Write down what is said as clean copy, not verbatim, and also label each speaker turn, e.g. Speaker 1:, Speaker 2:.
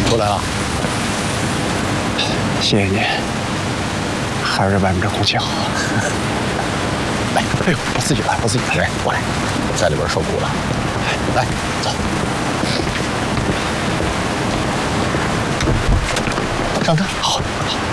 Speaker 1: 出来了。
Speaker 2: 谢谢你，还是外面这空气好。
Speaker 1: 来，哎呦，我自己来，我自己来，过来，我在里边受苦了。来，走，上车。好。